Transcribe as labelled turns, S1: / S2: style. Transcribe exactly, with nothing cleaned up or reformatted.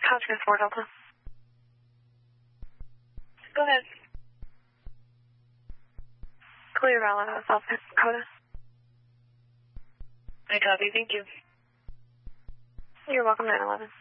S1: Oscar four Delta. Go ahead. Clear Valley, South Dakota.
S2: I copy, thank you.
S1: You're welcome, nine eleven.